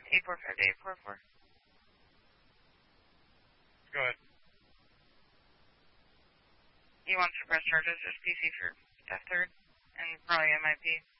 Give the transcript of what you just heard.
845 to 844. Go ahead. You want to press charges, just PC for F3rd, and probably MIP.